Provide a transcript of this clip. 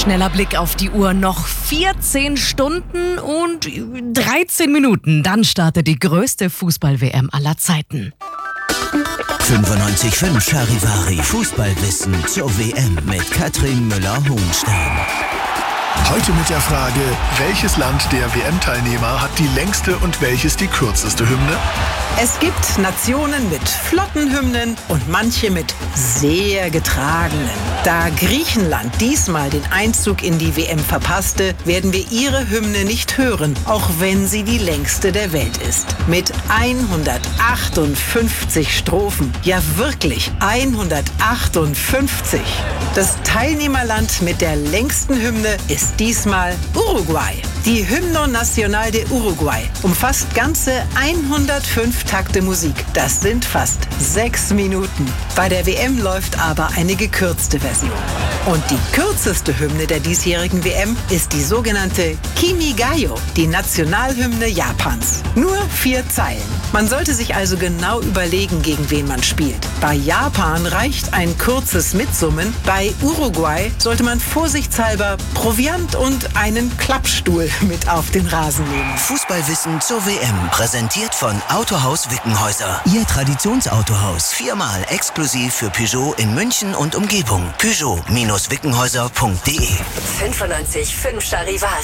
Schneller Blick auf die Uhr. Noch 14 Stunden und 13 Minuten. Dann startet die größte Fußball-WM aller Zeiten. 95.5 Charivari. Fußballwissen zur WM mit Katrin Müller-Hohenstein. Heute mit der Frage, welches Land der WM-Teilnehmer hat die längste und welches die kürzeste Hymne? Es gibt Nationen mit flotten Hymnen und manche mit sehr getragenen. Da Griechenland diesmal den Einzug in die WM verpasste, werden wir ihre Hymne nicht hören, auch wenn sie die längste der Welt ist. Mit 158 Strophen. Ja wirklich, 158. Das Teilnehmerland mit der längsten Hymne ist diesmal Uruguay. Die Hymno Nacional de Uruguay umfasst ganze 105 Takte Musik. Das sind fast 6 Minuten. Bei der WM läuft aber eine gekürzte Version. Und die kürzeste Hymne der diesjährigen WM ist die sogenannte Kimi-ga-yo, die Nationalhymne Japans. Nur 4 Zeilen. Man sollte sich also genau überlegen, gegen wen man spielt. Bei Japan reicht ein kurzes Mitsummen. Bei Uruguay sollte man vorsichtshalber Proviant und einen Klappstuhl mit auf den Rasen nehmen. Fußballwissen zur WM. Präsentiert von Autohaus Wickenhäuser. Ihr Traditionsautohaus. 4-mal exklusiv für Peugeot in München und Umgebung. Peugeot-wickenhäuser.de 95.5 Charivari.